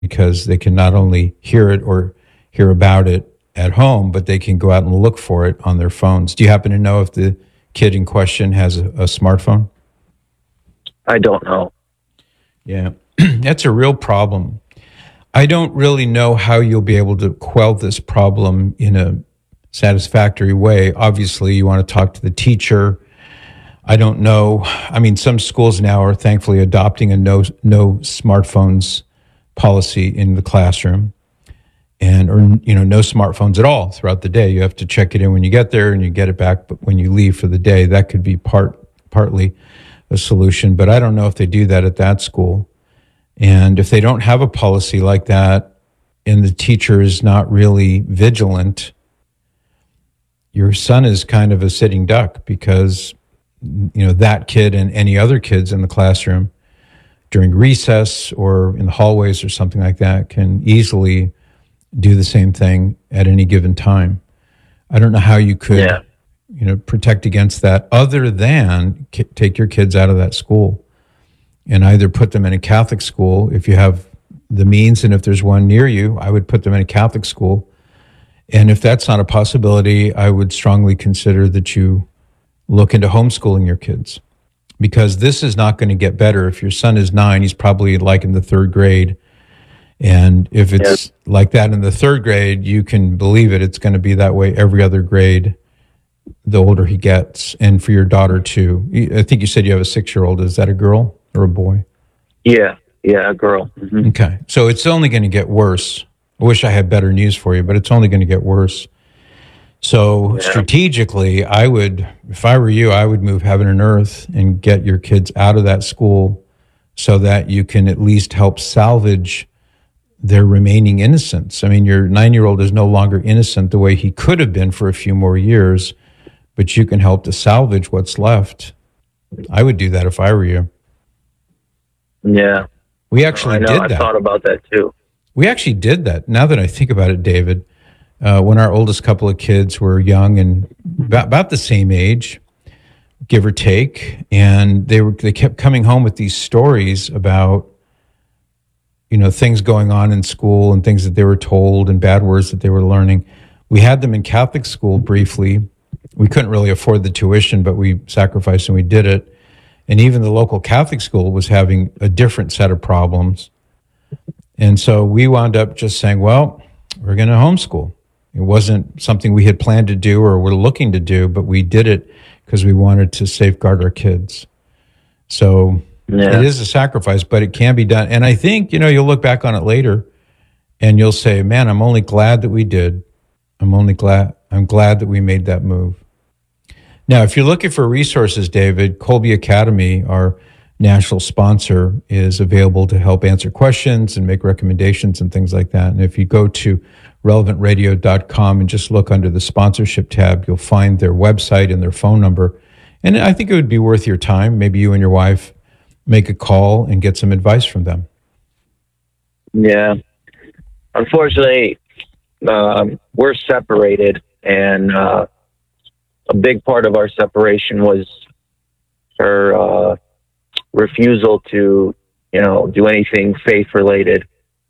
because they can not only hear it or hear about it at home, but they can go out and look for it on their phones. Do you happen to know if the kid in question has a smartphone? I don't know. Yeah, that's a real problem. I don't really know how you'll be able to quell this problem in a satisfactory way. Obviously, you want to talk to the teacher. I don't know. I mean, some schools now are thankfully adopting a no smartphones policy in the classroom, and or no smartphones at all throughout the day. You have to check it in when you get there, and you get it back when you leave for the day. That could be partly a solution, but I don't know if they do that at that school. And if they don't have a policy like that, and the teacher is not really vigilant, your son is kind of a sitting duck, because that kid and any other kids in the classroom during recess or in the hallways or something like that can easily do the same thing at any given time. I don't know how you could protect against that other than take your kids out of that school and either put them in a Catholic school if you have the means, and if there's one near you, I would put them in a Catholic school. And if that's not a possibility, I would strongly consider that you look into homeschooling your kids, because this is not going to get better. If your son is 9, he's probably like in the 3rd grade. And if it's like that in the 3rd grade, you can believe it. It's going to be that way every other grade the older he gets. And for your daughter too. I think you said you have a 6-year-old. Is that a girl or a boy? Yeah, a girl. Mm-hmm. Okay. So it's only going to get worse. I wish I had better news for you, but it's only going to get worse. So strategically, if I were you, I would move heaven and earth and get your kids out of that school so that you can at least help salvage their remaining innocence. I mean, your 9-year-old is no longer innocent the way he could have been for a few more years, but you can help to salvage what's left. I would do that if I were you. Yeah. We actually did that. I thought about that too. We actually did that. Now that I think about it, David, when our oldest couple of kids were young and about the same age, give or take, and they kept coming home with these stories about things going on in school and things that they were told and bad words that they were learning. We had them in Catholic school briefly. We couldn't really afford the tuition, but we sacrificed and we did it. And even the local Catholic school was having a different set of problems. And so we wound up just saying, well, we're going to homeschool. It wasn't something we had planned to do or were looking to do, but we did it because we wanted to safeguard our kids. So it is a sacrifice, but it can be done. And I think, you'll look back on it later and you'll say, man, I'm only glad that we did. I'm glad that we made that move. Now, if you're looking for resources, David, Kolbe Academy, our national sponsor, is available to help answer questions and make recommendations and things like that. And if you go to relevantradio.com and just look under the sponsorship tab, you'll find their website and their phone number. And I think it would be worth your time. Maybe you and your wife make a call and get some advice from them. Yeah. Unfortunately, we're separated, and a big part of our separation was her refusal to, do anything faith-related.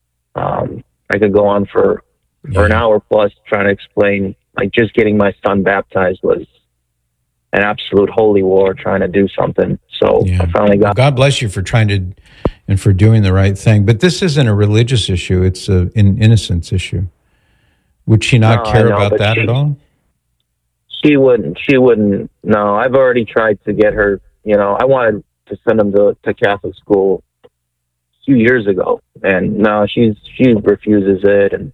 I could go on for an hour plus trying to explain, like, just getting my son baptized was an absolute holy war trying to do something. So I finally got... God bless you for trying to, and for doing the right thing. But this isn't a religious issue. It's an innocence issue. Would she not care about that at all? She wouldn't. No, I've already tried to get her, I wanted to send him to Catholic school a few years ago. And no, she refuses it. And,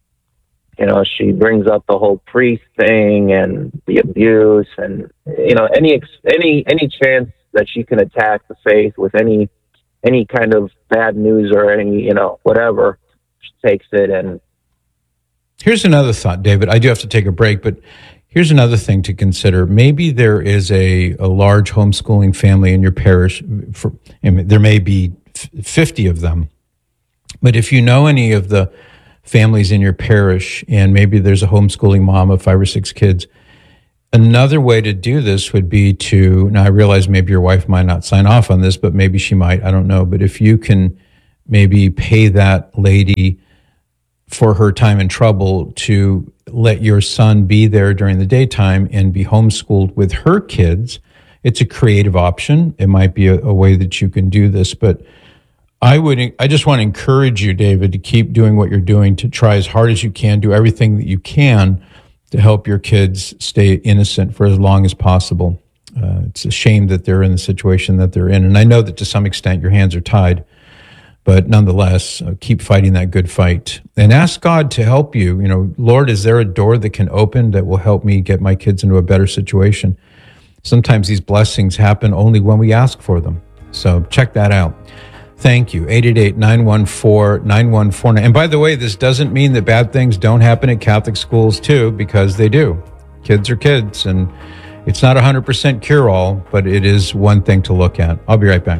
she brings up the whole priest thing and the abuse and, any chance that she can attack the faith with any kind of bad news or any, whatever, she takes it. And here's another thought, David. I do have to take a break, but here's another thing to consider. Maybe there is a large homeschooling family in your parish. There may be 50 of them. But if you know any of the families in your parish, and maybe there's a homeschooling mom of 5 or 6 kids, another way to do this would be to, now I realize maybe your wife might not sign off on this, but maybe she might, I don't know. But if you can maybe pay that lady for her time and trouble to let your son be there during the daytime and be homeschooled with her kids. It's a creative option. It might be a way that you can do this, but I just want to encourage you, David, to keep doing what you're doing, to try as hard as you can, do everything that you can to help your kids stay innocent for as long as possible. It's a shame that they're in the situation that they're in. And I know that to some extent your hands are tied, but nonetheless, keep fighting that good fight and ask God to help you. You know, Lord, is there a door that can open that will help me get my kids into a better situation? Sometimes these blessings happen only when we ask for them. So check that out. Thank you. 888-914-9149. And by the way, this doesn't mean that bad things don't happen at Catholic schools too, because they do. Kids are kids, and it's not 100% cure-all, but it is one thing to look at. I'll be right back.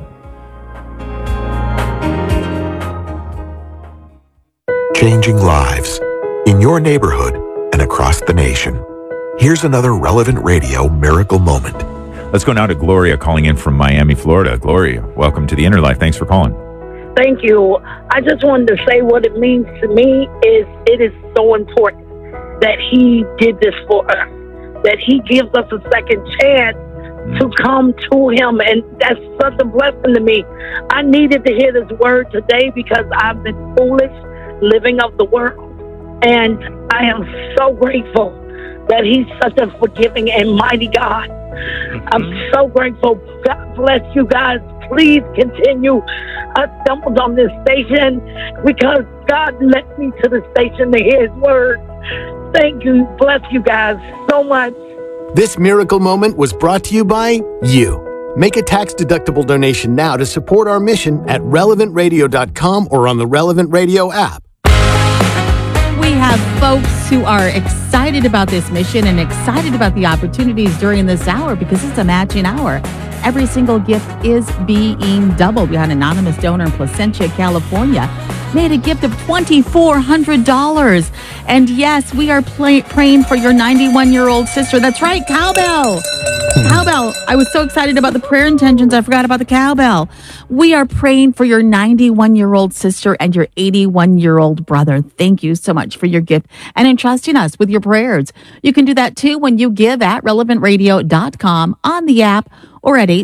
Changing lives in your neighborhood and across the nation. Here's another Relevant Radio miracle moment. Let's go now to Gloria calling in from Miami, Florida. Gloria, welcome to the Inner Life. Thanks for calling. Thank you. I just wanted to say what it means to me is it is so important that he did this for us, that he gives us a second chance to come to him. And that's such a blessing to me. I needed to hear this word today because I've been foolish, living of the world. And I am so grateful that he's such a forgiving and mighty God. I'm so grateful. God bless you guys. Please continue. I stumbled on this station because God led me to the station to hear his word. Thank you. Bless you guys so much. This miracle moment was brought to you by you. Make a tax-deductible donation now to support our mission at relevantradio.com or on the Relevant Radio app. We have folks who are excited about this mission and excited about the opportunities during this hour because it's a matching hour. Every single gift is being doubled. We had an anonymous donor in Placentia, California, made a gift of $2,400. And yes, we are praying for your 91-year-old sister. That's right, cowbell. Cowbell. I was so excited about the prayer intentions, I forgot about the cowbell. We are praying for your 91-year-old sister and your 81-year-old brother. Thank you so much for your gift and entrusting us with your prayers. You can do that too when you give at relevantradio.com, on the app, or at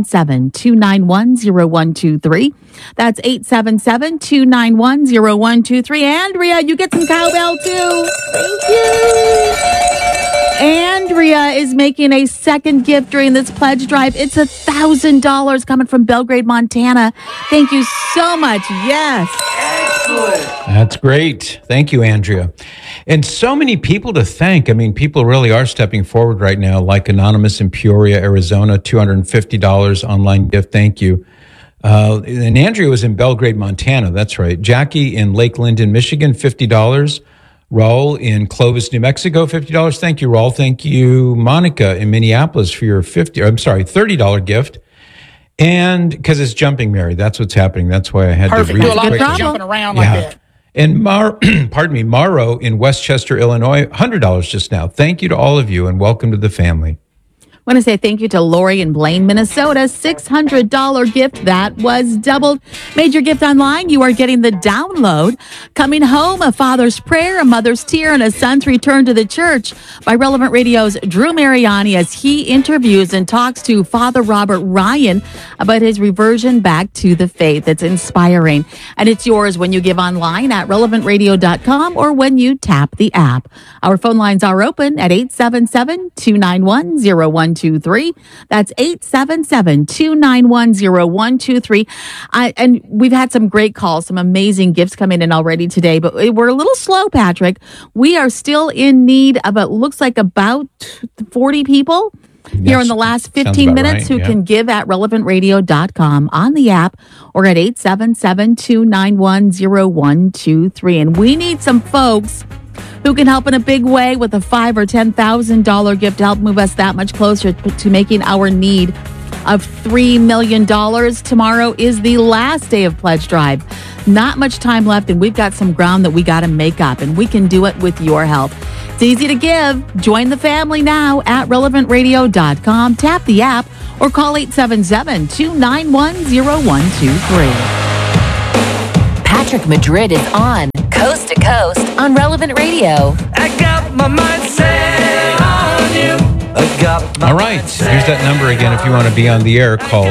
877-291-0123. That's 877-291-0123. Andrea, you get some cowbell too. Thank you. Andrea is making a second gift during this pledge drive. It's $1,000 coming from Belgrade, Montana. Thank you so much. Yes. Excellent. That's great. Thank you, Andrea. And so many people to thank. I mean, people really are stepping forward right now, like Anonymous in Peoria, Arizona, $250 online gift. Thank you. And Andrea was in Belgrade, Montana. That's right. Jackie in Lake Linden, Michigan, $50. Raul in Clovis, New Mexico, $50. Thank you, Raul. Thank you, Monica in Minneapolis for your $30 gift. And because it's jumping, Mary, that's what's happening. That's why I had to read it quickly. Jumping around like that. And Maro in Westchester, Illinois, $100 just now. Thank you to all of you and welcome to the family. I want to say thank you to Lori in Blaine, Minnesota, $600 gift. That was doubled. Made your gift online. You are getting the download. Coming Home, A Father's Prayer, A Mother's Tear, and A Son's Return to the Church by Relevant Radio's Drew Mariani as he interviews and talks to Father Robert Ryan about his reversion back to the faith. It's inspiring. And it's yours when you give online at relevantradio.com or when you tap the app. Our phone lines are open at 877-291-0123. That's 877-291-0123. And we've had some great calls, some amazing gifts coming in already today, but we're a little slow, Patrick. We are still in need of, it looks like about 40 people here in the last 15 minutes who can give at relevantradio.com on the app or at 877-291-0123. And we need some folks who can help in a big way with a $5,000 or $10,000 gift to help move us that much closer to making our need of $3 million. Tomorrow is the last day of Pledge Drive. Not much time left, and we've got some ground that we got to make up, and we can do it with your help. It's easy to give. Join the family now at relevantradio.com. Tap the app or call 877-291-0123. Patrick Madrid is on Coast to Coast on Relevant Radio. I got my mind set on you. All right, here's that number again. If you want to be on the air, call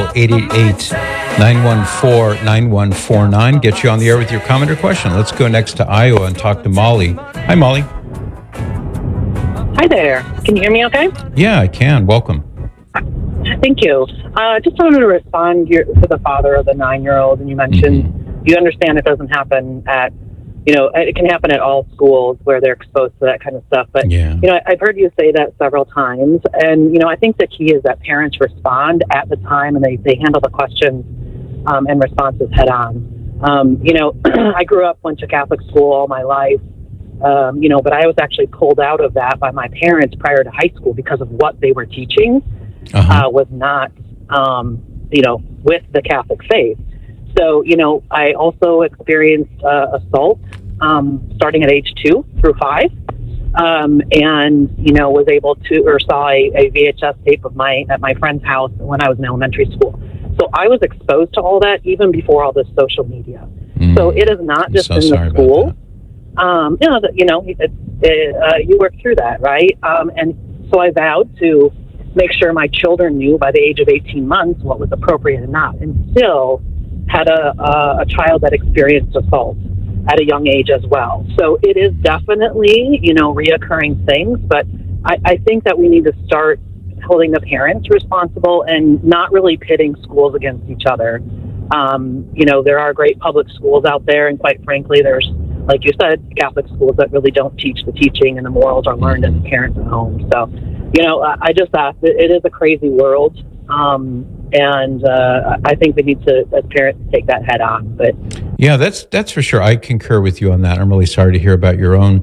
888-914-9149. Get you on the air with your comment or question. Let's go next to Iowa and talk to Molly. Hi, Molly. Hi there. Can you hear me okay? Yeah, I can. Welcome. Thank you. Just wanted to respond to the father of the 9-year-old, and you mentioned you understand it doesn't happen at, it can happen at all schools where they're exposed to that kind of stuff. But, I've heard you say that several times. And, I think the key is that parents respond at the time and they handle the questions and responses head on. I grew up, went to Catholic school all my life, but I was actually pulled out of that by my parents prior to high school because of what they were teaching was not, with the Catholic faith. So, I also experienced assault starting at age 2 through 5, and was able to saw a VHS tape of at my friend's house when I was in elementary school. So I was exposed to all that even before all this social media. So it is not just in the school. You work through that, right? And so I vowed to make sure my children knew by the age of 18 months what was appropriate and not, and still had a child that experienced assault at a young age as well. So it is definitely, reoccurring things, but I think that we need to start holding the parents responsible and not really pitting schools against each other. There are great public schools out there, and quite frankly, there's, like you said, Catholic schools that really don't teach the teaching and the morals are learned as parents at home. So, I just thought it is a crazy world. And I think we need to, as parents, take that head on. But yeah, that's for sure. I concur with you on that. I'm really sorry to hear about your own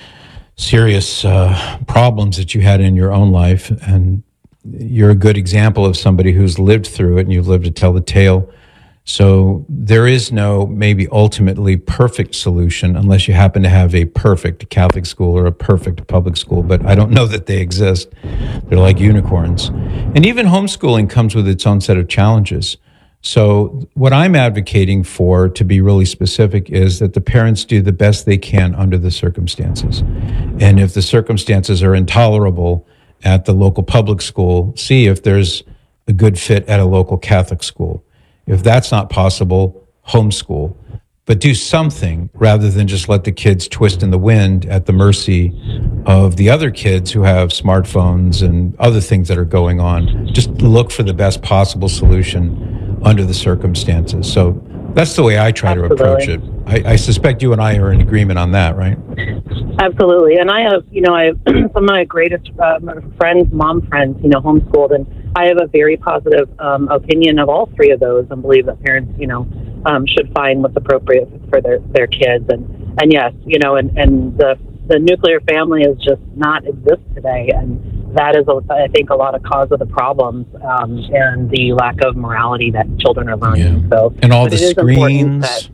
serious problems that you had in your own life. And you're a good example of somebody who's lived through it, and you've lived to tell the tale. So there is no maybe ultimately perfect solution unless you happen to have a perfect Catholic school or a perfect public school, but I don't know that they exist. They're like unicorns. And even homeschooling comes with its own set of challenges. So what I'm advocating for, to be really specific, is that the parents do the best they can under the circumstances. And if the circumstances are intolerable at the local public school, see if there's a good fit at a local Catholic school. If that's not possible, homeschool. But do something rather than just let the kids twist in the wind at the mercy of the other kids who have smartphones and other things that are going on. Just look for the best possible solution under the circumstances. So that's the way I try to approach it. I suspect you and I are in agreement on that, right? Absolutely. And I have, some of my greatest friends, mom friends, homeschooled, and I have a very positive opinion of all three of those, and believe that parents, should find what's appropriate for their kids. And yes, and the nuclear family is just not exist today. And that is, I think, a lot of cause of the problems and the lack of morality that children are learning. Yeah. So, and all the screens,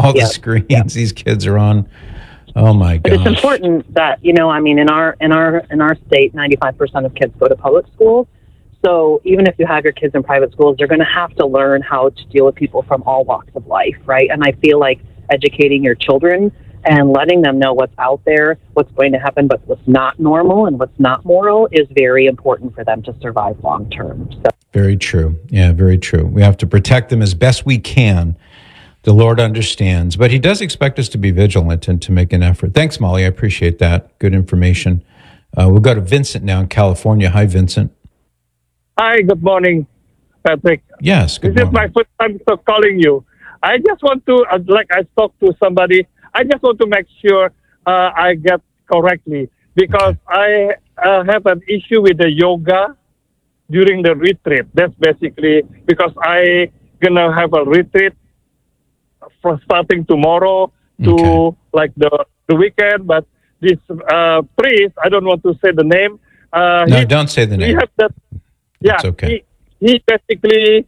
these kids are on. Oh my God! But it's important that in our state, 95% of kids go to public schools. So even if you have your kids in private schools, they're going to have to learn how to deal with people from all walks of life, right? And I feel like educating your children and letting them know what's out there, what's going to happen, but what's not normal and what's not moral is very important for them to survive long term. So. Very true. Yeah, very true. We have to protect them as best we can. The Lord understands, but He does expect us to be vigilant and to make an effort. Thanks, Molly. I appreciate that. Good information. We'll go to Vincent now in California. Hi, Vincent. Hi, good morning, Patrick. Yes, good morning. This is my first time calling you. I just want to, I spoke to somebody, I just want to make sure I get correctly, because I have an issue with the yoga during the retreat. That's basically because I going to have a retreat from starting tomorrow to like the weekend, but this priest, I don't want to say the name. No, don't say the name. Yeah, okay. He basically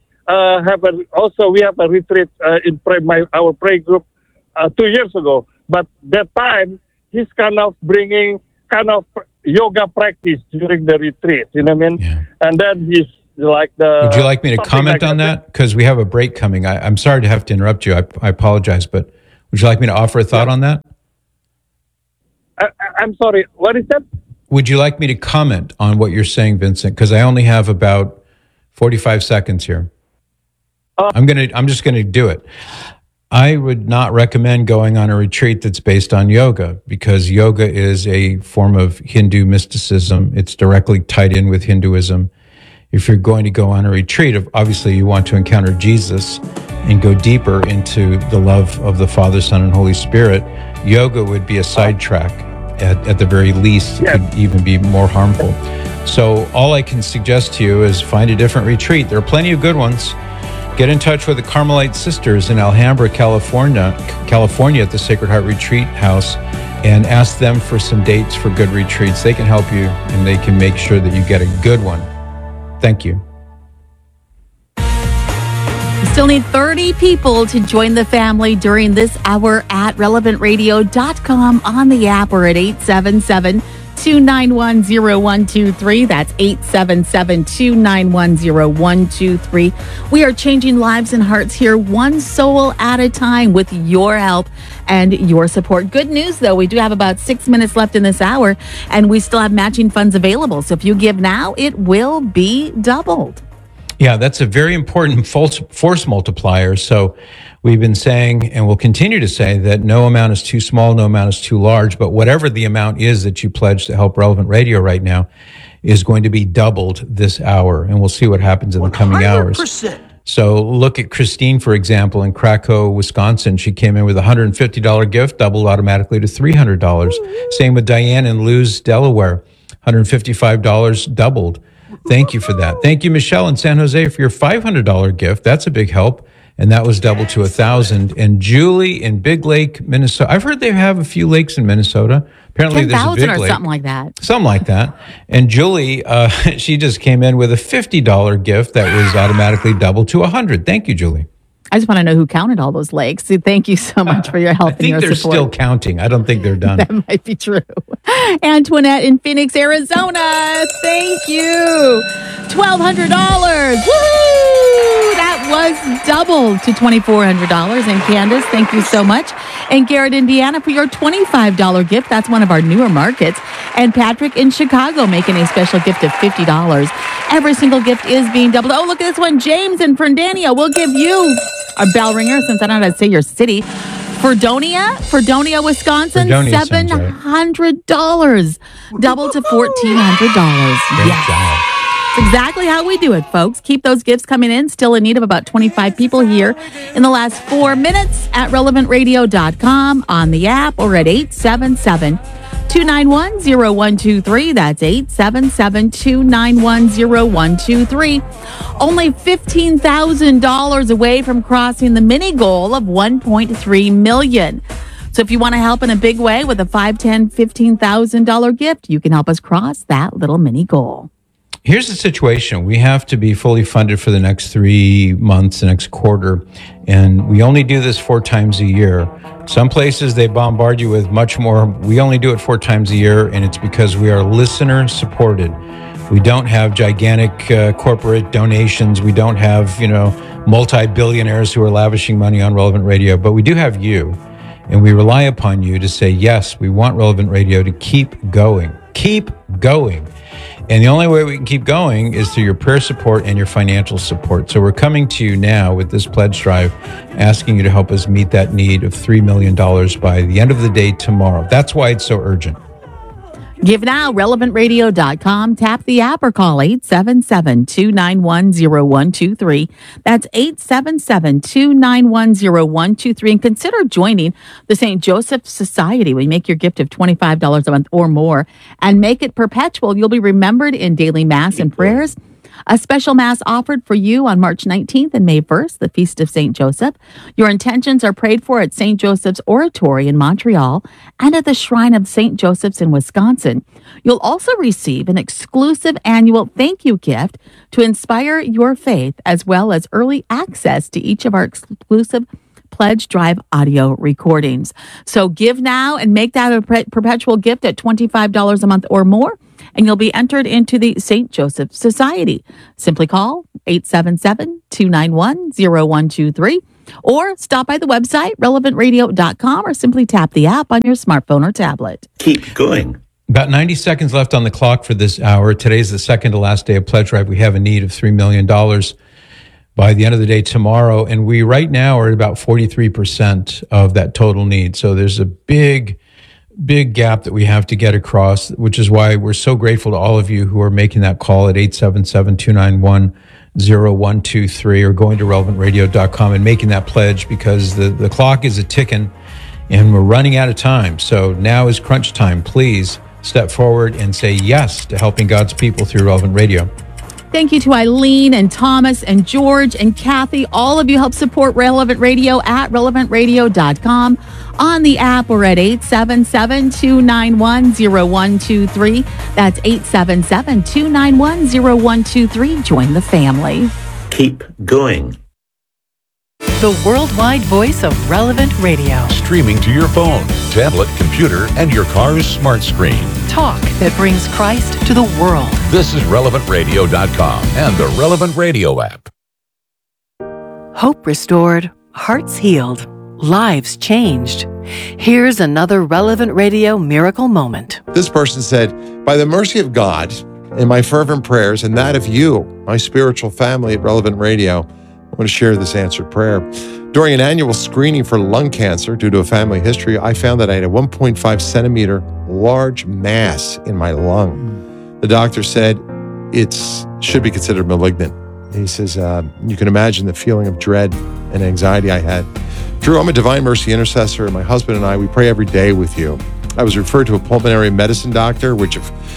we have a retreat in our prayer group 2 years ago. But that time he's kind of bringing yoga practice during the retreat. You know what I mean? Yeah. And then he's like the. Would you like me to comment on that? Because we have a break coming. I'm sorry to have to interrupt you. I apologize, but Would you like me to offer a thought on that? I'm sorry. What is that? Would you like me to comment on what you're saying, Vincent? Because I only have about 45 seconds here. I'm just gonna do it. I would not recommend going on a retreat that's based on yoga, because yoga is a form of Hindu mysticism. It's directly tied in with Hinduism. If you're going to go on a retreat, obviously you want to encounter Jesus and go deeper into the love of the Father, Son, and Holy Spirit. Yoga would be a sidetrack. At the very least, it could even be more harmful. So all I can suggest to you is find a different retreat. There are plenty of good ones. Get in touch with the Carmelite Sisters in Alhambra, California at the Sacred Heart Retreat House, and ask them for some dates for good retreats. They can help you, and they can make sure that you get a good one. Thank you. We still need 30 people to join the family during this hour at relevantradio.com, on the app, or at 877-291-0123. That's 877-291-0123. We are changing lives and hearts here, one soul at a time, with your help and your support. Good news, though, we do have about 6 minutes left in this hour, and we still have matching funds available. So if you give now, it will be doubled. Yeah, that's a very important force multiplier. So we've been saying, and we'll continue to say, that no amount is too small, no amount is too large, but whatever the amount is that you pledge to help Relevant Radio right now is going to be doubled this hour, and we'll see what happens in the coming hours. 100%. So look at Christine, for example, in Krakow, Wisconsin. She came in with a $150 gift, doubled automatically to $300. Same with Diane in Lewes, Delaware, $155 doubled. Thank you for that. Thank you, Michelle in San Jose, for your $500 gift. That's a big help. And that was doubled to $1,000. And Julie in Big Lake, Minnesota. I've heard they have a few lakes in Minnesota. Apparently there's a big lake. 10,000 or something like that. Something like that. And Julie, she just came in with a $50 gift that was automatically doubled to $100. Thank you, Julie. I just want to know who counted all those lakes. So thank you so much for your help and your support. I think they're still counting. I don't think they're done. That might be true. Antoinette in Phoenix, Arizona. Thank you. $1,200. Woohoo! That was doubled to $2,400. And Candace, thank you so much. And Garrett, Indiana, for your $25 gift. That's one of our newer markets. And Patrick in Chicago making a special gift of $50. Every single gift is being doubled. Oh, look at this one. James in Fernandina. We'll give you a bell ringer, since I don't know how to say your city. Fredonia, Wisconsin, $700. Doubled to $1,400. Yes. That's exactly how we do it, folks. Keep those gifts coming in. Still in need of about 25 people here in the last 4 minutes at relevantradio.com, on the app, or at 877-291-0123. That's 877-291-0123. Only $15,000 away from crossing the mini goal of $1.3 million. So if you want to help in a big way with a $5,000, $10,000, $15,000 gift, you can help us cross that little mini goal. Here's the situation. We have to be fully funded for the next 3 months, the next quarter, and we only do this 4 times a year. Some places they bombard you with much more. We only do it 4 times a year, and it's because we are listener supported. We don't have gigantic corporate donations. We don't have, multi-billionaires who are lavishing money on Relevant Radio, but we do have you, and we rely upon you to say, yes, we want Relevant Radio to keep going. Keep going. And the only way we can keep going is through your prayer support and your financial support. So we're coming to you now with this pledge drive, asking you to help us meet that need of $3 million by the end of the day tomorrow. That's why it's so urgent. Give now, relevantradio.com. Tap the app or call 877-291-0123. That's 877-291-0123. And consider joining the St. Joseph Society. We make your gift of $25 a month or more and make it perpetual. You'll be remembered in daily mass and prayers. A special mass offered for you on March 19th and May 1st, the Feast of St. Joseph. Your intentions are prayed for at St. Joseph's Oratory in Montreal and at the Shrine of St. Joseph's in Wisconsin. You'll also receive an exclusive annual thank you gift to inspire your faith, as well as early access to each of our exclusive Pledge Drive audio recordings. So give now and make that a perpetual gift at $25 a month or more, and you'll be entered into the St. Joseph Society. Simply call 877-291-0123 Or stop by the website, relevantradio.com, or simply tap the app on your smartphone or tablet. Keep going. About 90 seconds left on the clock for this hour. Today's the second to last day of Pledge Drive. We have a need of $3 million by the end of the day tomorrow. And we right now are at about 43% of that total need. So there's a big gap that we have to get across, which is why we're so grateful to all of you who are making that call at 877-291-0123 or going to relevantradio.com and making that pledge, because the clock is a-ticking and we're running out of time. So now is crunch time. Please step forward and say yes to helping God's people through Relevant Radio. Thank you to Eileen and Thomas and George and Kathy. All of you help support Relevant Radio at relevantradio.com. On the app, we're at 877-291-0123. That's 877-291-0123. Join the family. Keep going. The worldwide voice of Relevant Radio. Streaming to your phone, tablet, computer, and your car's smart screen. Talk that brings Christ to the world. This is relevantradio.com and the Relevant Radio app. Hope restored, hearts healed, lives changed. Here's another Relevant Radio miracle moment. This person said, by the mercy of God and my fervent prayers and that of you, my spiritual family at Relevant Radio, I want to share this answered prayer. During an annual screening for lung cancer due to a family history, I found that I had a 1.5 centimeter large mass in my lung. The doctor said it should be considered malignant. He says, you can imagine the feeling of dread and anxiety I had. Drew, I'm a Divine Mercy intercessor, and my husband and I, we pray every day with you. I was referred to a pulmonary medicine doctor, which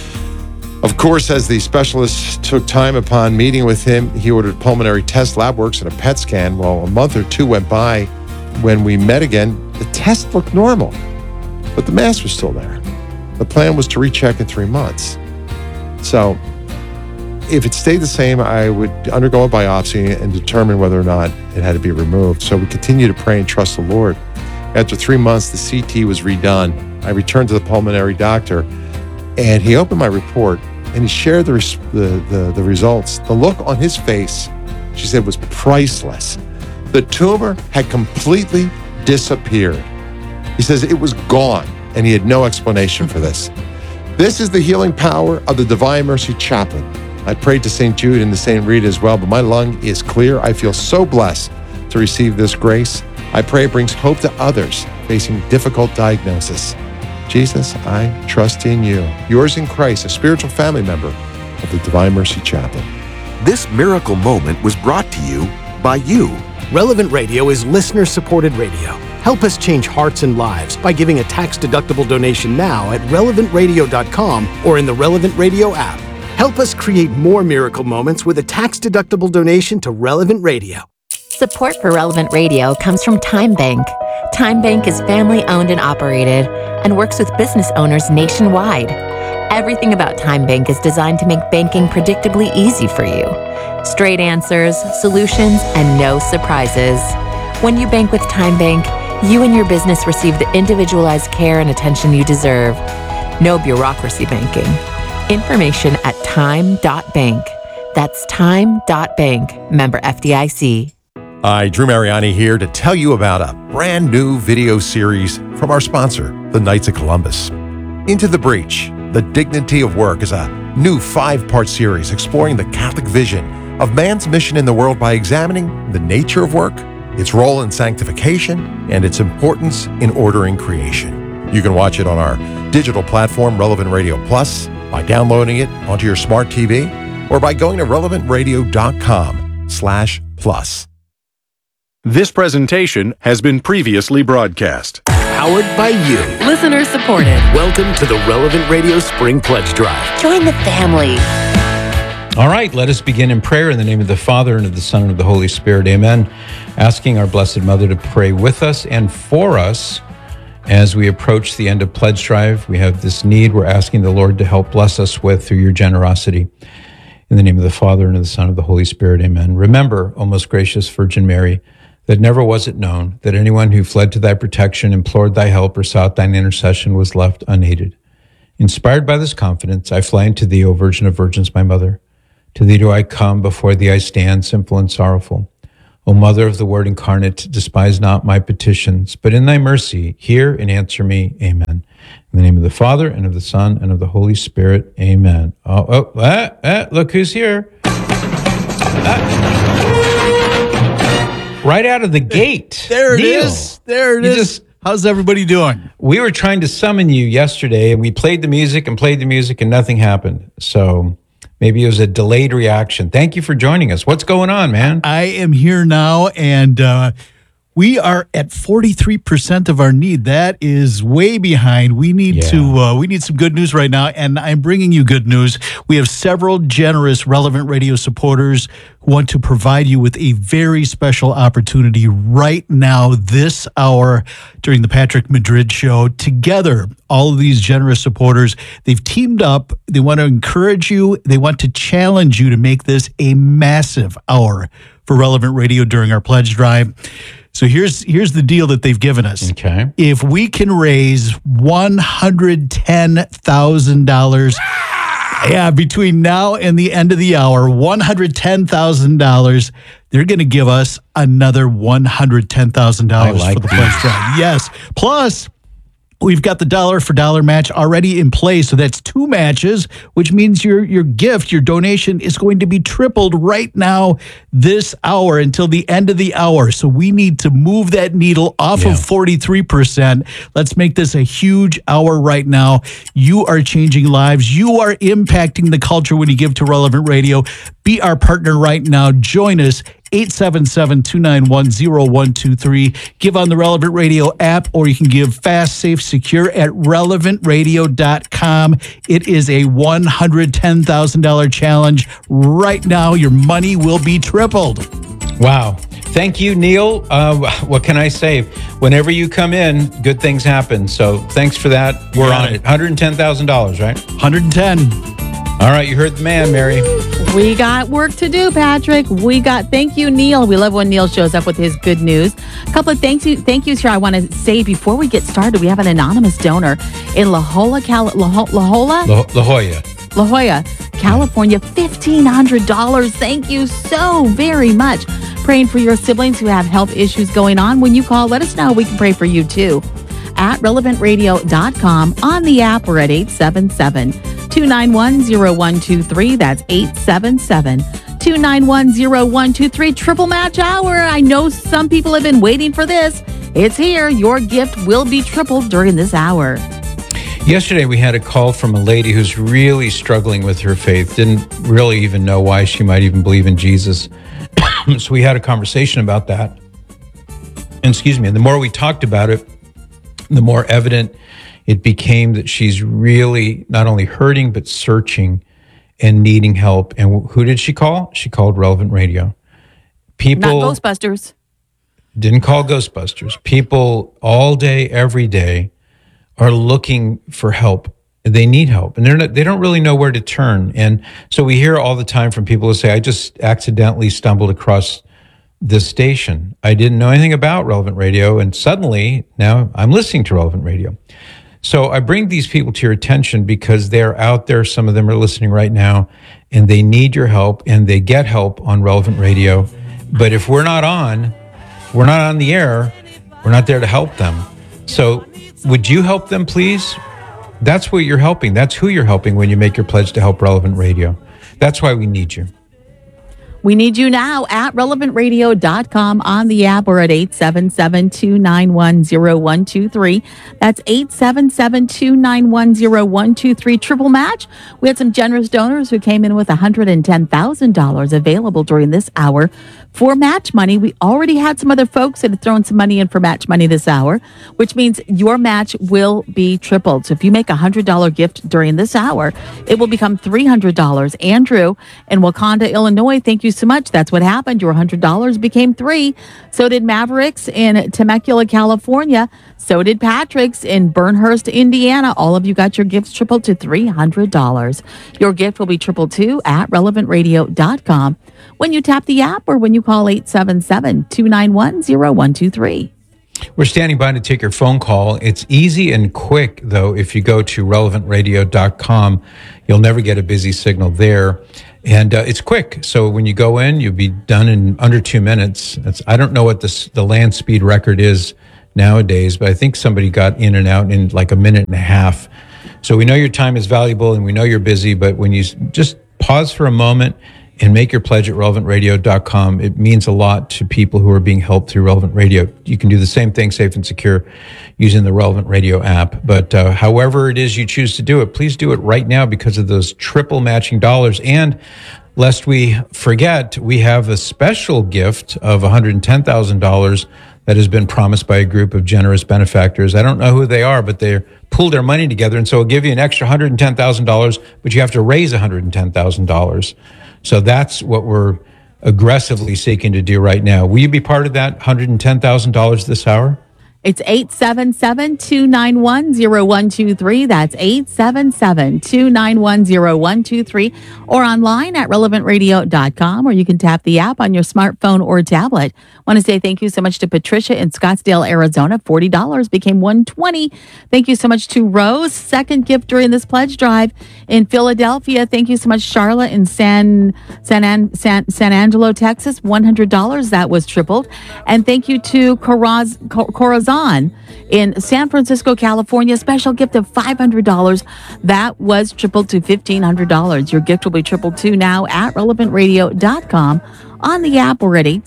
of course, as the specialist took time upon meeting with him, he ordered pulmonary test, lab works, and a PET scan. Well, a month or two went by. When we met again, the test looked normal, but the mass was still there. The plan was to recheck in 3 months. So if it stayed the same, I would undergo a biopsy and determine whether or not it had to be removed. So we continued to pray and trust the Lord. After 3 months, the CT was redone. I returned to the pulmonary doctor, and he opened my report, and he shared the results. The look on his face, she said, was priceless. The tumor had completely disappeared. He says it was gone, and he had no explanation for this. This is the healing power of the Divine Mercy Chaplain. I prayed to St. Jude and to St. Rita as well, but my lung is clear. I feel so blessed to receive this grace. I pray it brings hope to others facing difficult diagnosis. Jesus, I trust in you. Yours in Christ, a spiritual family member of the Divine Mercy Chaplain. This miracle moment was brought to you by you. Relevant Radio is listener-supported radio. Help us change hearts and lives by giving a tax-deductible donation now at relevantradio.com or in the Relevant Radio app. Help us create more miracle moments with a tax-deductible donation to Relevant Radio. Support for Relevant Radio comes from Time Bank. Time Bank is family-owned and operated and works with business owners nationwide. Everything about Time Bank is designed to make banking predictably easy for you. Straight answers, solutions, and no surprises. When you bank with Time Bank, you and your business receive the individualized care and attention you deserve. No bureaucracy banking. Information at time.bank. That's time.bank. Member FDIC. Hi, Drew Mariani here to tell you about a brand new video series from our sponsor, the Knights of Columbus. Into the Breach, The Dignity of Work is a new 5-part series exploring the Catholic vision of man's mission in the world by examining the nature of work, its role in sanctification, and its importance in ordering creation. You can watch it on our digital platform, Relevant Radio Plus, by downloading it onto your smart TV, or by going to relevantradio.com/plus. This presentation has been previously broadcast. Powered by you. Listener supported. Welcome to the Relevant Radio Spring Pledge Drive. Join the family. All right, let us begin in prayer in the name of the Father, and of the Son, and of the Holy Spirit. Amen. Asking our Blessed Mother to pray with us and for us as we approach the end of Pledge Drive. We have this need we're asking the Lord to help bless us with through your generosity. In the name of the Father, and of the Son, and of the Holy Spirit. Amen. Remember, O most gracious Virgin Mary, that never was it known that anyone who fled to thy protection, implored thy help, or sought thine intercession was left unaided. Inspired by this confidence, I fly unto thee, O Virgin of Virgins, my mother. To thee do I come, before thee I stand, sinful and sorrowful. O Mother of the Word incarnate, despise not my petitions, but in thy mercy hear and answer me. Amen. In the name of the Father, and of the Son, and of the Holy Spirit. Amen. Look who's here. Right out of the gate. There it Neil. is. There it is. How's everybody doing? We were trying to summon you yesterday, and we played the music, and nothing happened. So maybe it was a delayed reaction. Thank you for joining us. What's going on, man? I am here now, and we are at 43% of our need. That is way behind. We need we need some good news right now, and I'm bringing you good news. We have several generous Relevant Radio supporters who want to provide you with a very special opportunity right now, this hour during the Patrick Madrid Show. Together, all of these generous supporters, they've teamed up. They want to encourage you. They want to challenge you to make this a massive hour for Relevant Radio during our pledge drive. So here's the deal that they've given us. Okay. If we can raise $110,000, between now and the end of the hour, $110,000, they're going to give us another $110,000 for the pledge drive. Yes. Plus, we've got the dollar for dollar match already in place. So that's 2 matches, which means your gift, your donation is going to be tripled right now this hour until the end of the hour. So we need to move that needle off of 43%. Let's make this a huge hour right now. You are changing lives. You are impacting the culture when you give to Relevant Radio. Be our partner right now. Join us. 877-291-0123. Give on the Relevant Radio app, or you can give fast, safe, secure at relevantradio.com. It is a $110,000 challenge. Right now, your money will be tripled. Wow. Thank you, Neil. What can I say? Whenever you come in, good things happen. So thanks for that. We're on it. $110,000, right? 110. All right, you heard the man, Mary. We got work to do, Patrick. Thank you, Neil. We love when Neil shows up with his good news. A couple of thank yous here I want to say before we get started. We have an anonymous donor in La Jolla, California, $1,500. Thank you so very much. Praying for your siblings who have health issues going on. When you call, let us know. We can pray for you too. At relevantradio.com, on the app, we're at 877-291-0123. That's 877-291-0123. Triple match hour. I know some people have been waiting for this. It's here. Your gift will be tripled during this hour. Yesterday, we had a call from a lady who's really struggling with her faith, didn't really even know why she might even believe in Jesus. So we had a conversation about that. And the more we talked about it, the more evident it became that she's really not only hurting, but searching and needing help. And who did she call? She called Relevant Radio. People, not Ghostbusters. Didn't call Ghostbusters. People all day, every day are looking for help. They need help, and they don't really know where to turn. And so we hear all the time from people who say, I just accidentally stumbled across this station. I didn't know anything about Relevant Radio, and suddenly now I'm listening to Relevant Radio. So I bring these people to your attention because they're out there. Some of them are listening right now, and they need your help, and they get help on Relevant Radio. But if we're not on the air, we're not there to help them. So would you help them, please? That's what you're helping. That's who you're helping when you make your pledge to help Relevant Radio. That's why we need you. We need you now at relevantradio.com, on the app, or at 877-291-0123. That's 877-291-0123. Triple match. We had some generous donors who came in with $110,000 available during this hour for match money. We already had some other folks that had thrown some money in for match money this hour, which means your match will be tripled. So if you make a $100 gift during this hour, it will become $300. Andrew in Wakanda, Illinois, thank you so much. That's what happened. Your $100 became $3. So did Mavericks in Temecula, California. So did Patrick's in Burnhurst, Indiana. All of you got your gifts tripled to $300. Your gift will be tripled too at relevantradio.com when you tap the app or when you call 877-291-0123. We're standing by to take your phone call. It's easy and quick, though. If you go to relevantradio.com, you'll never get a busy signal there. And it's quick. So when you go in, you'll be done in under 2 minutes. I don't know what the land speed record is nowadays, but I think somebody got in and out in like a minute and a half. So we know your time is valuable and we know you're busy, but when you just pause for a moment and make your pledge at relevantradio.com, it means a lot to people who are being helped through Relevant Radio. You can do the same thing safe and secure using the Relevant Radio app. But however it is you choose to do it, please do it right now because of those triple matching dollars. And lest we forget, we have a special gift of $110,000 that has been promised by a group of generous benefactors. I don't know who they are, but they pooled their money together, and so it'll give you an extra $110,000, but you have to raise $110,000. So that's what we're aggressively seeking to do right now. Will you be part of that $110,000 this hour? It's 877-291-0123. That's 877-291-0123. Or online at relevantradio.com, or you can tap the app on your smartphone or tablet. Want to say thank you so much to Patricia in Scottsdale, Arizona. $40 became $120. Thank you so much to Rose. Second gift during this pledge drive in Philadelphia. Thank you so much, Charlotte in San Angelo, Texas. $100. That was tripled. And thank you to Corazon in San Francisco, California. Special gift of $500. That was tripled to $1,500. Your gift will be tripled too now at relevantradio.com. On the app, we're at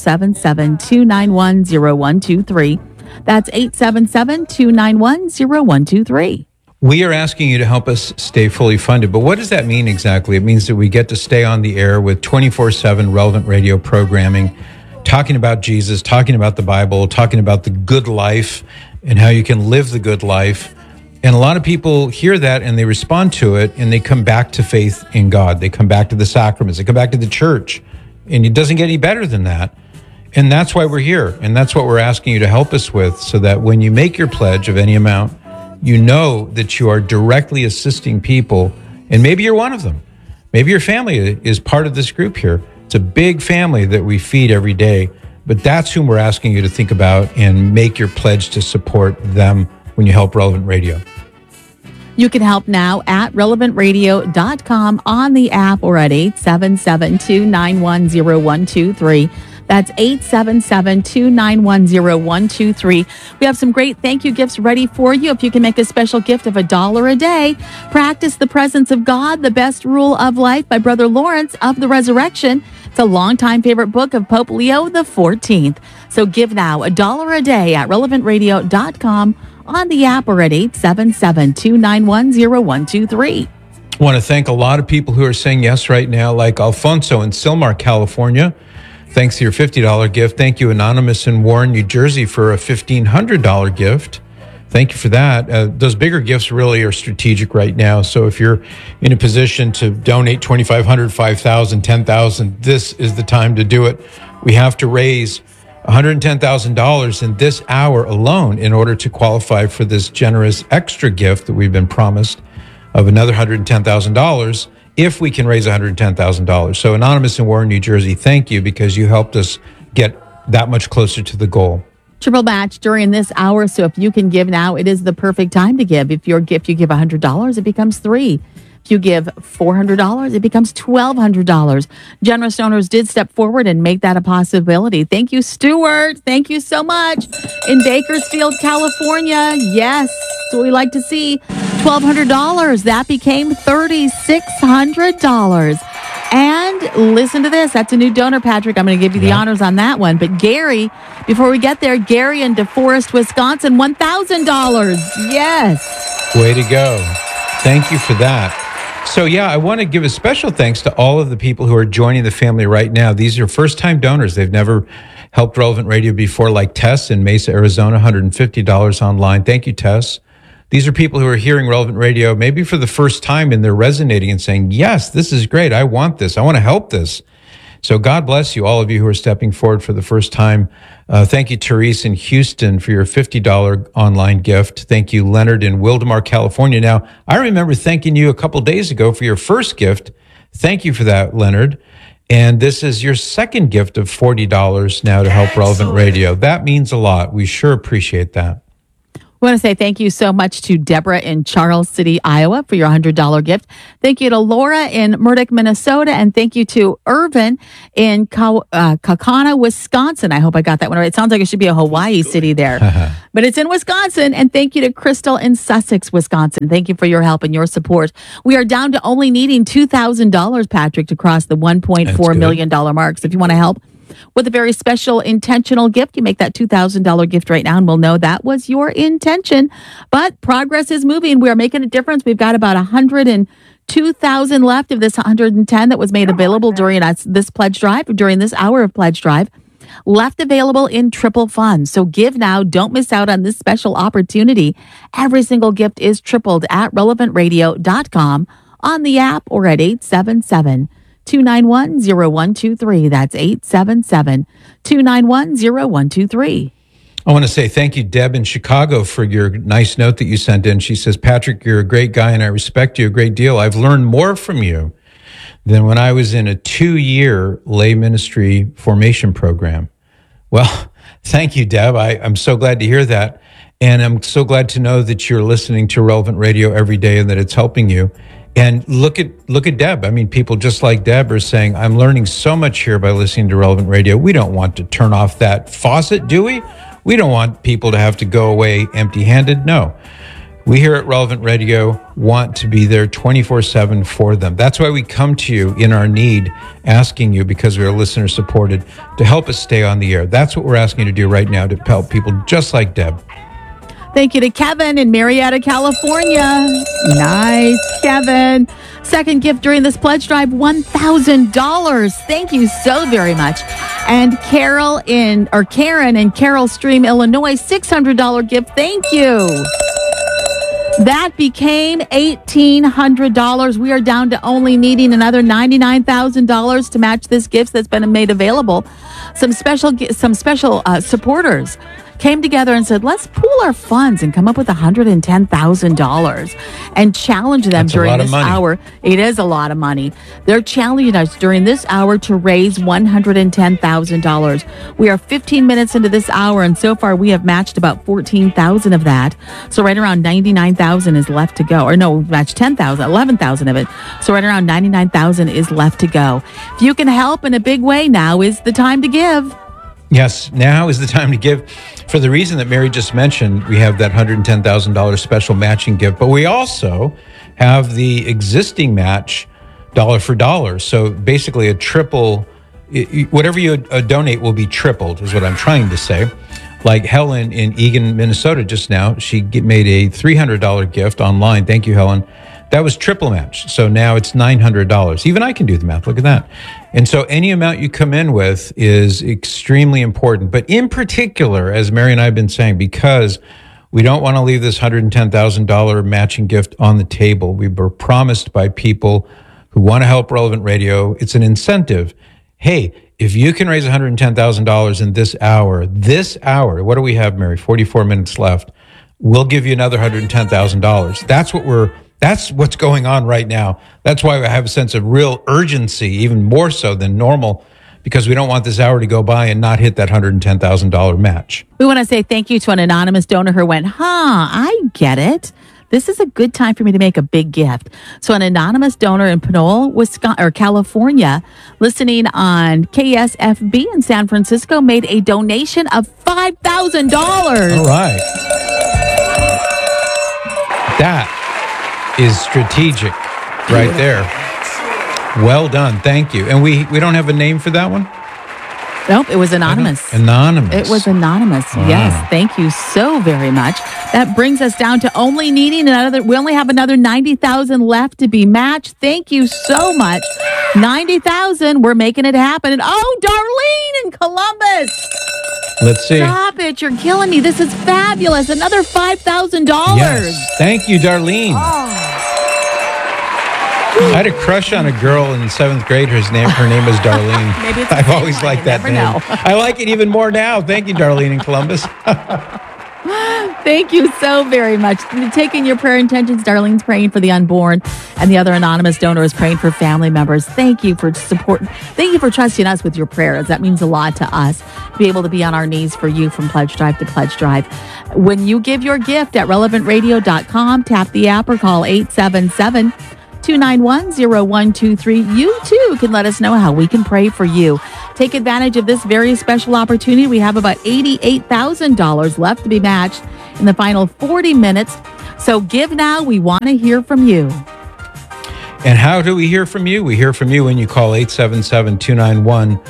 877-291-0123. That's 877-291-0123. We are asking you to help us stay fully funded. But what does that mean exactly? It means that we get to stay on the air with 24/7 Relevant Radio programming, talking about Jesus, talking about the Bible, talking about the good life and how you can live the good life. And a lot of people hear that and they respond to it and they come back to faith in God. They come back to the sacraments. They come back to the church. And it doesn't get any better than that. And that's why we're here. And that's what we're asking you to help us with, so that when you make your pledge of any amount, you know that you are directly assisting people. And maybe you're one of them. Maybe your family is part of this group here. It's a big family that we feed every day. But that's whom we're asking you to think about and make your pledge to support them when you help Relevant Radio. You can help now at relevantradio.com, on the app, or at 877-291-0123. That's 877-291-0123. We have some great thank you gifts ready for you. If you can make a special gift of $1 a day, Practice the Presence of God, The Best Rule of Life by Brother Lawrence of the Resurrection. It's a longtime favorite book of Pope Leo XIV. So give now $1 a day at relevantradio.com, on the app, or at 877-291-0123. I want to thank a lot of people who are saying yes right now, like Alfonso in Sylmar, California. Thanks to your $50 gift. Thank you, Anonymous in Warren, New Jersey, for a $1,500 gift. Thank you for that. Those bigger gifts really are strategic right now. So if you're in a position to donate $2,500, $5,000, $10,000, this is the time to do it. We have to raise $110,000 in this hour alone in order to qualify for this generous extra gift that we've been promised of another $110,000 if we can raise $110,000. So Anonymous in Warren, New Jersey, thank you, because you helped us get that much closer to the goal. Triple match during this hour. So if you can give now, it is the perfect time to give. If you give $100, it becomes $3. If you give $400, it becomes $1,200. Generous donors did step forward and make that a possibility. Thank you, Stuart. Thank you so much. In Bakersfield, California. Yes, that's what we like to see. $1,200. That became $3,600. And listen to this. That's a new donor, Patrick. I'm going to give you the honors on that one. But Gary, before we get there, Gary in DeForest, Wisconsin, $1,000. Yes. Way to go. Thank you for that. So, I want to give a special thanks to all of the people who are joining the family right now. These are first-time donors. They've never helped Relevant Radio before, like Tess in Mesa, Arizona, $150 online. Thank you, Tess. These are people who are hearing Relevant Radio maybe for the first time, and they're resonating and saying, yes, this is great. I want this. I want to help this. So God bless you, all of you who are stepping forward for the first time. Thank you, Therese in Houston, for your $50 online gift. Thank you, Leonard in Wildemar, California. Now, I remember thanking you a couple days ago for your first gift. Thank you for that, Leonard. And this is your second gift of $40 now to help Relevant Radio. That means a lot. We sure appreciate that. We want to say thank you so much to Deborah in Charles City, Iowa for your $100 gift. Thank you to Laura in Murdoch, Minnesota. And thank you to Irvin in Kaukauna, Wisconsin. I hope I got that one right. It sounds like it should be a Hawaii city there, but it's in Wisconsin. And thank you to Crystal in Sussex, Wisconsin. Thank you for your help and your support. We are down to only needing $2,000, Patrick, to cross the $1.4 million mark. So if you want to help with a very special intentional gift, you make that $2,000 gift right now, and we'll know that was your intention. But progress is moving. We are making a difference. We've got about 102,000 left of this 110 that was made available during this pledge drive, during this hour of pledge drive, left available in triple funds. So give now. Don't miss out on this special opportunity. Every single gift is tripled at relevantradio.com, on the app, or at 877-291-0123. That's 877-291-0123. I want to say thank you, Deb in Chicago, for your nice note that you sent in. She says, Patrick, you're a great guy and I respect you a great deal. I've learned more from you than when I was in a 2-year lay ministry formation program. Well, thank you, Deb. I'm so glad to hear that. And I'm so glad to know that you're listening to Relevant Radio every day and that it's helping you. And look at Deb. I mean, people just like Deb are saying, I'm learning so much here by listening to Relevant Radio. We don't want to turn off that faucet, do we? We don't want people to have to go away empty-handed. No. We here at Relevant Radio want to be there 24/7 for them. That's why we come to you in our need, asking you, because we are listener-supported, to help us stay on the air. That's what we're asking you to do right now, to help people just like Deb. Thank you to Kevin in Marietta, California. Nice, Kevin. Second gift during this pledge drive, $1,000. Thank you so very much. And Karen in Carroll Stream, Illinois, $600 gift. Thank you. That became $1,800. We are down to only needing another $99,000 to match this gift that's been made available. Some special supporters came together and said, let's pool our funds and come up with $110,000 and challenge them during this hour. It is a lot of money. They're challenging us during this hour to raise $110,000. We are 15 minutes into this hour, and so far we have matched about 14,000 of that. So right around 99,000 is left to go. Or no, we've matched 10,000, 11,000 of it. So right around 99,000 is left to go. If you can help in a big way, now is the time to give. Yes, now is the time to give. For the reason that Mary just mentioned, we have that $110,000 special matching gift, but we also have the existing match dollar for dollar. So basically a triple, whatever you donate will be tripled, is what I'm trying to say. Like Helen in Eagan, Minnesota just now, she made a $300 gift online. Thank you, Helen. That was triple match. So now it's $900. Even I can do the math. Look at that. And so any amount you come in with is extremely important. But in particular, as Mary and I have been saying, because we don't want to leave this $110,000 matching gift on the table. We were promised by people who want to help Relevant Radio. It's an incentive. Hey, if you can raise $110,000 in this hour, what do we have, Mary? 44 minutes left. We'll give you another $110,000. That's what's going on right now. That's why I have a sense of real urgency, even more so than normal, because we don't want this hour to go by and not hit that $110,000 match. We want to say thank you to an anonymous donor who went, I get it. This is a good time for me to make a big gift. So an anonymous donor in Pinole, California, listening on KSFB in San Francisco, made a donation of $5,000. All right. That is strategic right there. Well done. Thank you. And we don't have a name for that one? Nope, it was anonymous. Anonymous. It was anonymous. Wow. Yes. Thank you so very much. That brings us down to only needing we only have another 90,000 left to be matched. Thank you so much. 90,000. We're making it happen. And Darlene in Columbus. Let's see. Stop it. You're killing me. This is fabulous. Another $5,000. Yes. Thank you, Darlene. I had a crush on a girl in 7th grade. Her name was Darlene. Maybe it's I've always liked that name. I like it even more now. Thank you, Darlene in Columbus. Thank you so very much. Taking your prayer intentions, Darlene's praying for the unborn, and the other anonymous donor is praying for family members. Thank you for support. Thank you for trusting us with your prayers. That means a lot to us to be able to be on our knees for you from Pledge Drive to Pledge Drive. When you give your gift at relevantradio.com, tap the app or call 877-291-0123. You too can let us know how we can pray for you. Take advantage of this very special opportunity. We have about $88,000 left to be matched in the final 40 minutes. So give now. We want to hear from you. And how do we hear from you? We hear from you when you call 877-291-0123,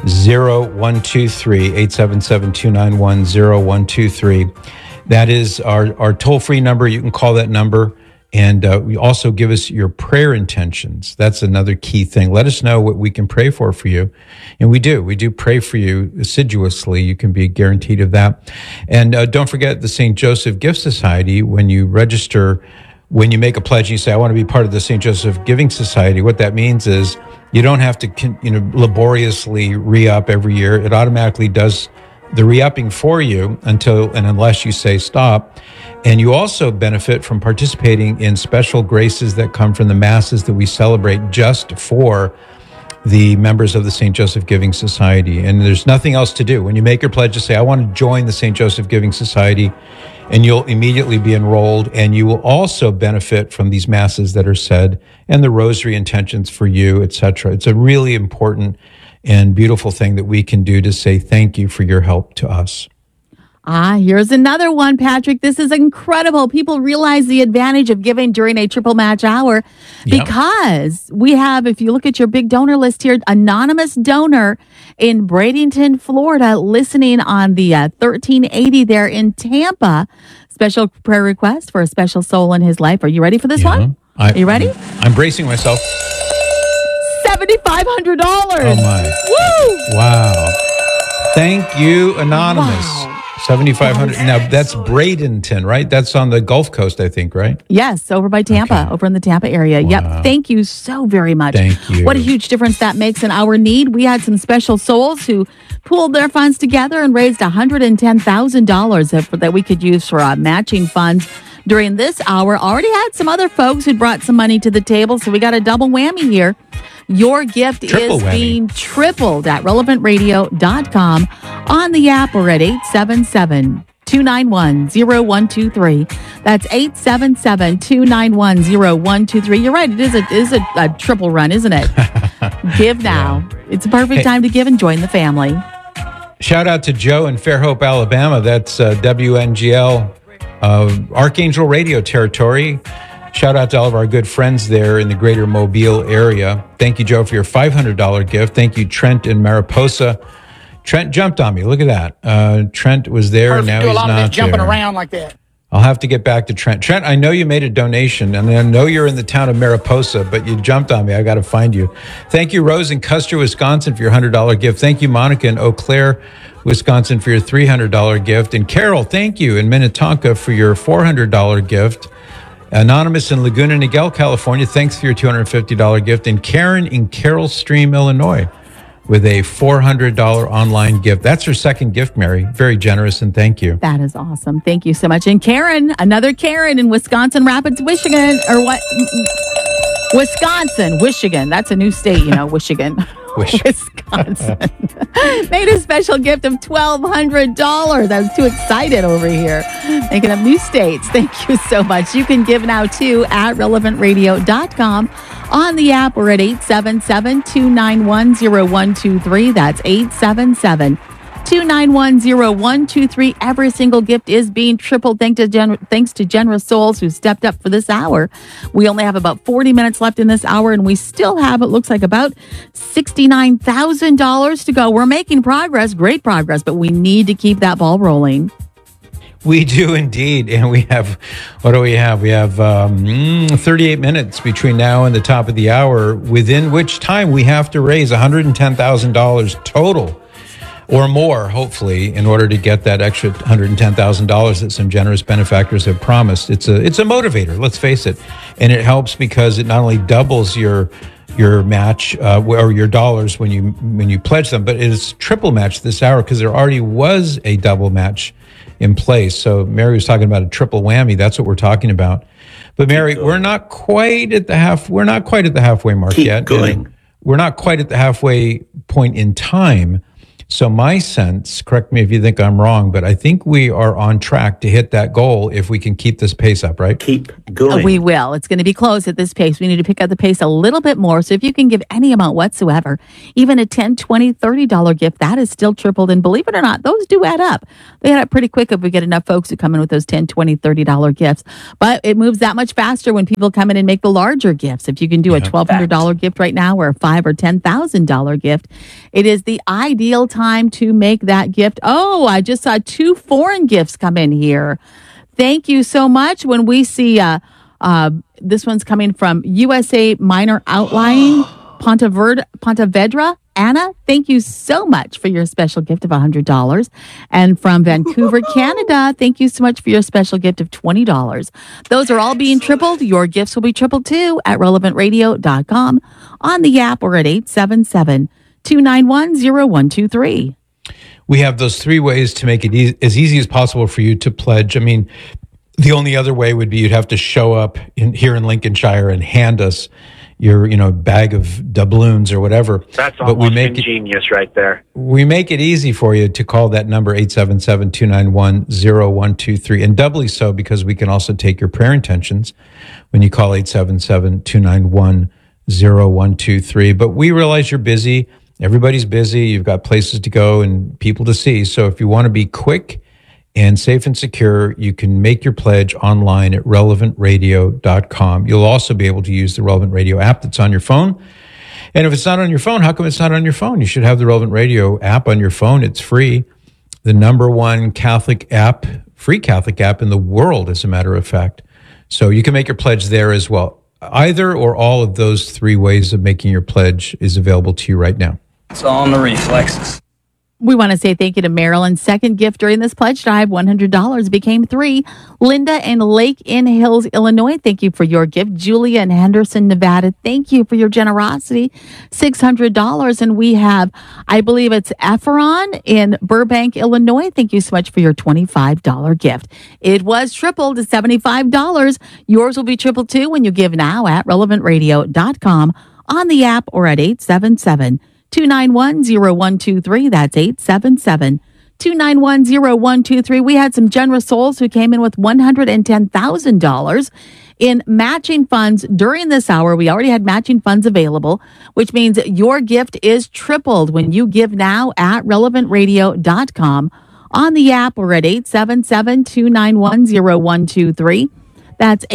877-291-0123. That is our toll-free number. You can call that number. And we also give us your prayer intentions. That's another key thing. Let us know what we can pray for you. And we do. We do pray for you assiduously. You can be guaranteed of that. And don't forget the St. Joseph Gift Society. When you register, when you make a pledge, you say, I want to be part of the St. Joseph Giving Society. What that means is you don't have to laboriously re-up every year. It automatically does the re-upping for you until and unless you say stop. And you also benefit from participating in special graces that come from the masses that we celebrate just for the members of the St. Joseph Giving Society. And there's nothing else to do. When you make your pledge, just say, I want to join the St. Joseph Giving Society, and you'll immediately be enrolled. And you will also benefit from these masses that are said and the rosary intentions for you, etc. It's a really important and beautiful thing that we can do to say thank you for your help to us. Here's another one, Patrick. This is incredible. People realize the advantage of giving during a triple match hour because we have, if you look at your big donor list here, anonymous donor in Bradenton, Florida, listening on the 1380 there in Tampa. Special prayer request for a special soul in his life. Are you ready for this one? Are you ready? I'm bracing myself. $7,500. Oh, my. Woo! Wow. Thank you, Anonymous. Wow. 7,500. Now, that's Bradenton, right? That's on the Gulf Coast, I think, right? Yes, over by Tampa, over in the Tampa area. Wow. Yep. Thank you so very much. Thank you. What a huge difference that makes in our need. We had some special souls who pooled their funds together and raised $110,000 that we could use for matching funds during this hour. Already had some other folks who brought some money to the table, so we got a double whammy here. Your gift is being tripled at relevantradio.com on the app or at 877-291-0123. That's 877-291-0123. You're right. It is a triple run, isn't it? Give now. Yeah. It's a perfect time to give and join the family. Shout out to Joe in Fairhope, Alabama. That's WNGL Archangel Radio territory. Shout out to all of our good friends there in the greater Mobile area. Thank you, Joe, for your $500 gift. Thank you, Trent in Mariposa. Trent jumped on me. Look at that. Trent was there, and now he's not there. Jumping around like that. I'll have to get back to Trent. Trent, I know you made a donation, and I know you're in the town of Mariposa, but you jumped on me. I got to find you. Thank you, Rose in Custer, Wisconsin, for your $100 gift. Thank you, Monica in Eau Claire, Wisconsin, for your $300 gift. And Carol, thank you in Minnetonka for your $400 gift. Anonymous in Laguna Niguel, California, thanks for your $250 gift. And Karen in Carroll Stream, Illinois, with a $400 online gift. That's her second gift, Mary. Very generous, and thank you. That is awesome. Thank you so much. And Karen, another Karen in Wisconsin Rapids, Michigan, or what? Wisconsin, Michigan. That's a new state, Michigan. Wisconsin. Made a special gift of $1,200. I was too excited over here. Making up new states. Thank you so much. You can give now too at relevantradio.com on the app or at 877-291-0123. That's 877-291-0123. Every single gift is being tripled thanks to generous souls who stepped up for this hour. We only have about 40 minutes left in this hour, and we still have, it looks like, about $69,000 to go. We're making progress, great progress, but we need to keep that ball rolling. We do indeed. And we have, what do we have? We have 38 minutes between now and the top of the hour, within which time we have to raise $110,000 total. Or more, hopefully, in order to get that extra $110,000 that some generous benefactors have promised. It's a motivator, let's face it. And it helps because it not only doubles your match or your dollars when you pledge them, but it is triple match this hour because there already was a double match in place. So Mary was talking about a triple whammy. That's what we're talking about. But Mary, we're not quite at the halfway mark yet. Going. We're not quite at the halfway point in time. So my sense, correct me if you think I'm wrong, but I think we are on track to hit that goal if we can keep this pace up, right? Keep going. We will. It's going to be close at this pace. We need to pick up the pace a little bit more. So if you can give any amount whatsoever, even a $10, $20, $30 gift, that is still tripled. And believe it or not, those do add up. They add up pretty quick if we get enough folks who come in with those $10, $20, $30 gifts. But it moves that much faster when people come in and make the larger gifts. If you can do a $1,200 gift right now or a $5,000 or $10,000 gift, it is the ideal time to make that gift. Oh, I just saw 2 foreign gifts come in here. Thank you so much. When we see this one's coming from USA Minor Outlying, Pontevedra. Anna, thank you so much for your special gift of $100. And from Vancouver, Canada, thank you so much for your special gift of $20. Those are all being tripled. Your gifts will be tripled too at relevantradio.com, on the app, or at 877-291-0123. We have those 3 ways to make it as easy as possible for you to pledge. I mean, the only other way would be you'd have to show up here in Lincolnshire and hand us your, bag of doubloons or whatever. That's almost ingenious right there. We make it easy for you to call that number, 877-291-0123, and doubly so because we can also take your prayer intentions when you call 877-291-0123. But we realize you're busy. Everybody's busy. You've got places to go and people to see. So if you want to be quick and safe and secure, you can make your pledge online at relevantradio.com. You'll also be able to use the Relevant Radio app that's on your phone. And if it's not on your phone, how come it's not on your phone? You should have the Relevant Radio app on your phone. It's free. The #1 Catholic app, free Catholic app in the world, as a matter of fact. So you can make your pledge there as well. Either or all of those 3 ways of making your pledge is available to you right now. It's all in the reflexes. We want to say thank you to Marilyn's second gift during this pledge drive. $100 became 3. Linda in Lake in Hills, Illinois, thank you for your gift. Julia in Henderson, Nevada, thank you for your generosity. $600. And we have, I believe it's Efron in Burbank, Illinois. Thank you so much for your $25 gift. It was tripled to $75. Yours will be tripled too when you give now at relevantradio.com, on the app, or at 877-291-0123. That's 877-291-0123. We had some generous souls who came in with $110,000 in matching funds during this hour. We already had matching funds available, which means your gift is tripled when you give now at relevantradio.com, on the app, or at 877-291-0123. That's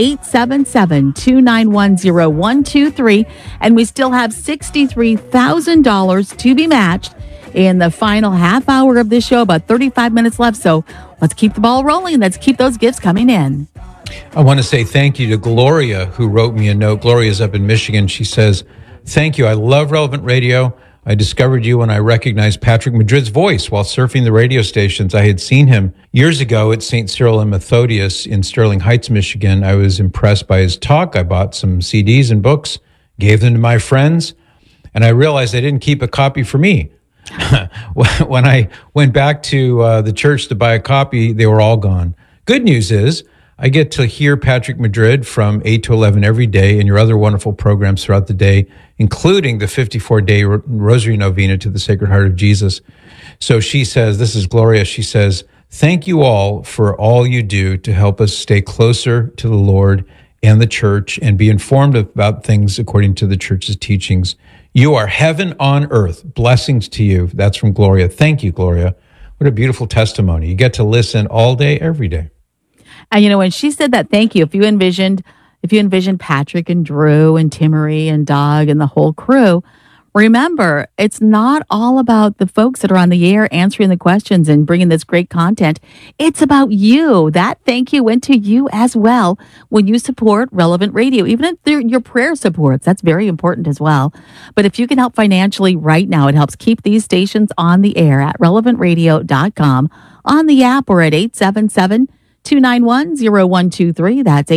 877-291-0123. And we still have $63,000 to be matched in the final half hour of this show, about 35 minutes left. So let's keep the ball rolling. Let's keep those gifts coming in. I want to say thank you to Gloria, who wrote me a note. Gloria's up in Michigan. She says, thank you. I love Relevant Radio. I discovered you when I recognized Patrick Madrid's voice while surfing the radio stations. I had seen him years ago at St. Cyril and Methodius in Sterling Heights, Michigan. I was impressed by his talk. I bought some CDs and books, gave them to my friends, and I realized I didn't keep a copy for me. When I went back to the church to buy a copy, they were all gone. Good news is I get to hear Patrick Madrid from 8 to 11 every day, and your other wonderful programs throughout the day, including the 54-day Rosary Novena to the Sacred Heart of Jesus. So she says, this is Gloria, she says, thank you all for all you do to help us stay closer to the Lord and the church and be informed about things according to the church's teachings. You are heaven on earth. Blessings to you. That's from Gloria. Thank you, Gloria. What a beautiful testimony. You get to listen all day, every day. And when she said that, thank you. If you envisioned Patrick and Drew and Timmery and Doug and the whole crew, remember, it's not all about the folks that are on the air answering the questions and bringing this great content. It's about you. That thank you went to you as well when you support Relevant Radio, even if your prayer supports. That's very important as well. But if you can help financially right now, it helps keep these stations on the air at relevantradio.com, on the app, or at 877-291-0123. That's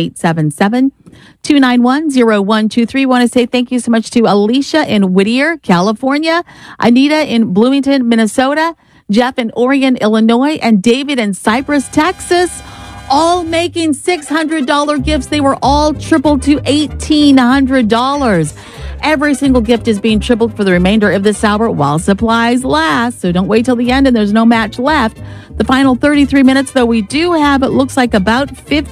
877-291-0123. Want to say thank you so much to Alicia in Whittier, California, Anita in Bloomington, Minnesota, Jeff in Oregon, Illinois, and David in Cypress, Texas, all making $600 gifts. They were all tripled to $1,800. Every single gift is being tripled for the remainder of this hour while supplies last. So don't wait till the end and there's no match left. The final 33 minutes, though, we do have, it looks like about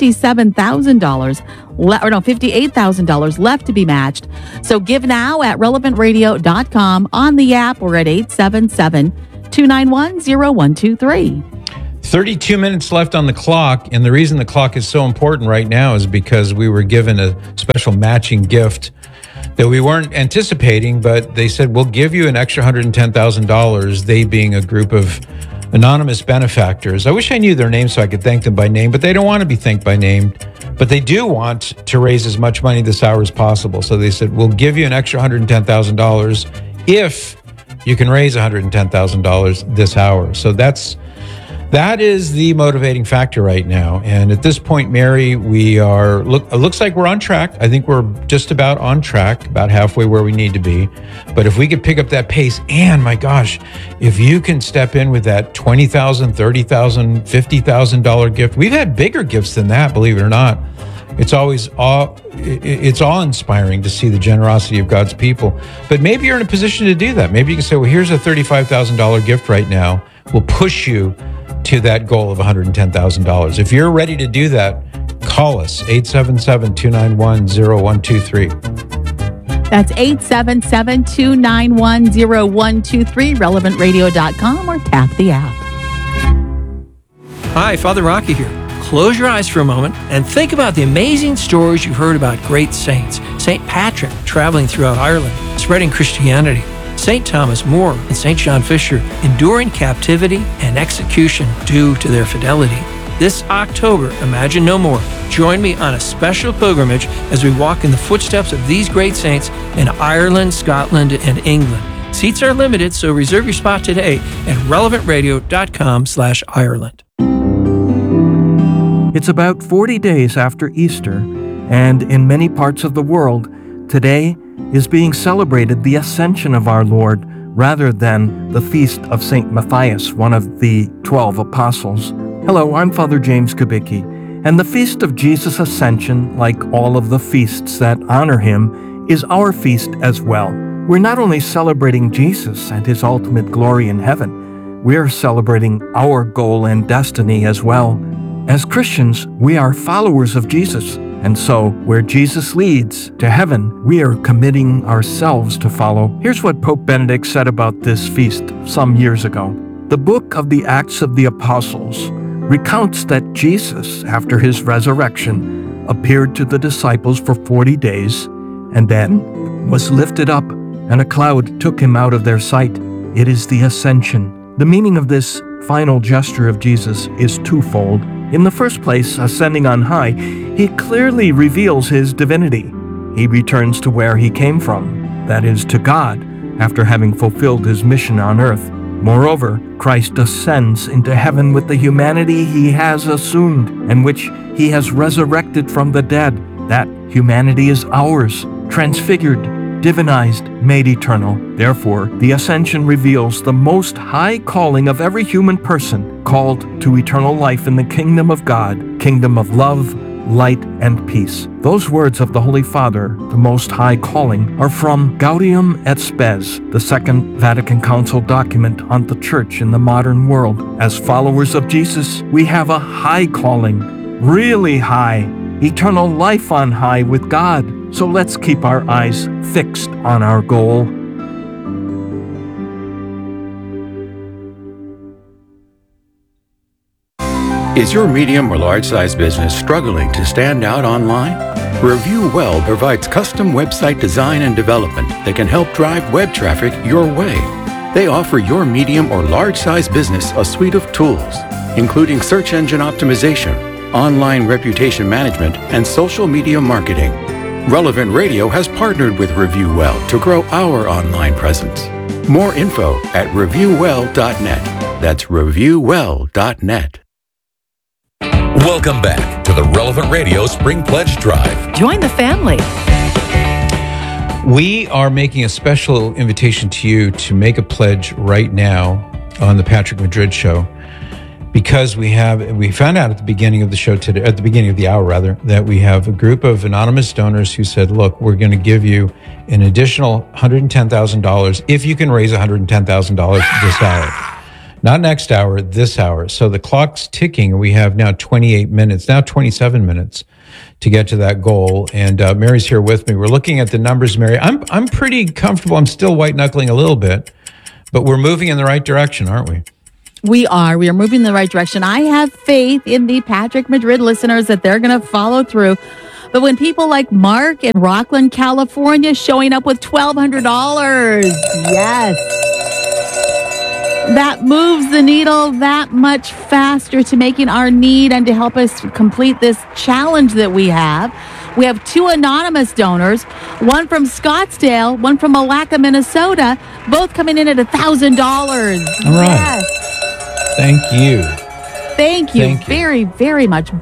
$58,000 left to be matched. So give now at relevantradio.com, on the app, or at 877-291-0123. 32 minutes left on the clock, and the reason the clock is so important right now is because we were given a special matching gift that we weren't anticipating, but they said, we'll give you an extra $110,000, they being a group of anonymous benefactors. I wish I knew their names so I could thank them by name, but they don't want to be thanked by name, but they do want to raise as much money this hour as possible. So they said, we'll give you an extra $110,000 if you can raise $110,000 this hour. So that is the motivating factor right now. And at this point, Mary, it looks like we're on track. I think we're just about on track, about halfway where we need to be. But if we could pick up that pace, and my gosh, if you can step in with that $20,000, $30,000, $50,000 gift, we've had bigger gifts than that, believe it or not. It's always awe-inspiring to see the generosity of God's people. But maybe you're in a position to do that. Maybe you can say, well, here's a $35,000 gift right now. We'll push you to that goal of $110,000. If you're ready to do that, call us, 877-291-0123. That's 877-291-0123, relevantradio.com, or tap the app. Hi, Father Rocky here. Close your eyes for a moment and think about the amazing stories you've heard about great saints. St. Patrick traveling throughout Ireland, spreading Christianity. St. Thomas More and St. John Fisher enduring captivity and execution due to their fidelity. This October, Imagine No More. Join me on a special pilgrimage as we walk in the footsteps of these great saints in Ireland, Scotland, and England. Seats are limited, so reserve your spot today at relevantradio.com/Ireland. It's about 40 days after Easter, and in many parts of the world, today is being celebrated the Ascension of our Lord rather than the feast of St. Matthias, one of the 12 apostles. Hello, I'm Father James Kubicki, and the Feast of Jesus' Ascension, like all of the feasts that honor him, is our feast as well. We're not only celebrating Jesus and his ultimate glory in heaven, we're celebrating our goal and destiny as well. As Christians, we are followers of Jesus. And so, where Jesus leads to heaven, we are committing ourselves to follow. Here's what Pope Benedict said about this feast some years ago. The book of the Acts of the Apostles recounts that Jesus, after his resurrection, appeared to the disciples for 40 days and then was lifted up, and a cloud took him out of their sight. It is the Ascension. The meaning of this final gesture of Jesus is twofold. In the first place, ascending on high, he clearly reveals his divinity. He returns to where he came from, that is, to God, after having fulfilled his mission on earth. Moreover, Christ ascends into heaven with the humanity he has assumed and which he has resurrected from the dead. That humanity is ours, transfigured, divinized, made eternal. Therefore, the Ascension reveals the most high calling of every human person, called to eternal life in the kingdom of God, kingdom of love, light, and peace. Those words of the Holy Father, the most high calling, are from Gaudium et Spes, the Second Vatican Council document on the Church in the modern world. As followers of Jesus, we have a high calling, really high, eternal life on high with God. So let's keep our eyes fixed on our goal. Is your medium or large-size business struggling to stand out online? Review Well provides custom website design and development that can help drive web traffic your way. They offer your medium or large-size business a suite of tools, including search engine optimization, online reputation management, and social media marketing. Relevant Radio has partnered with Review Well to grow our online presence. More info at reviewwell.net. That's reviewwell.net. Welcome back to the Relevant Radio Spring Pledge Drive. Join the family. We are making a special invitation to you to make a pledge right now. on the Patrick Madrid show, because we found out at the beginning of the show today, at the beginning of the hour rather, that we have a group of anonymous donors who said, look, we're going to give you an additional $110,000 if you can raise $110,000 this hour. Not next hour, this hour. So the clock's ticking. We have now 28 minutes, now 27 minutes to get to that goal. And Mary's here with me. We're looking at the numbers, Mary. I'm pretty comfortable. I'm still white knuckling a little bit, but we're moving in the right direction, aren't we? We are moving in the right direction. I have faith in the Patrick Madrid listeners that they're going to follow through. But when people like Mark in Rockland, California, showing up with $1,200, yes, that moves the needle that much faster to making our need and to help us complete this challenge that we have. We have 2 anonymous donors, one from Scottsdale, one from Malacca, Minnesota, both coming in at $1,000. All right. Yes. Thank you. Thank you very, very much.